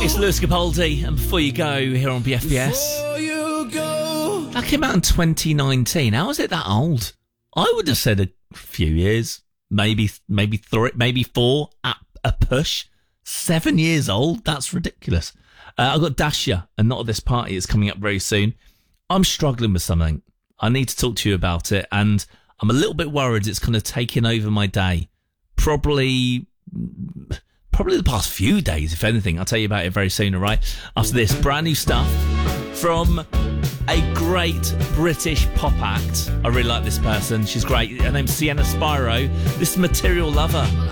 It's Lewis Capaldi, and Before You Go here on BFBS. That came out in 2019. How is it that old? I would have said a few years, maybe three, maybe four at a push. 7 years old? That's ridiculous. I've got Dasha, and Not At This Party is coming up very soon. I'm struggling with something. I need to talk to you about it, and I'm a little bit worried it's kind of taking over my day. Probably the past few days, if anything. I'll tell you about it very soon, all right? After this, brand new stuff from a great British pop act. I really like this person. She's great. Her name's Sienna Spyro. This is Material Lover.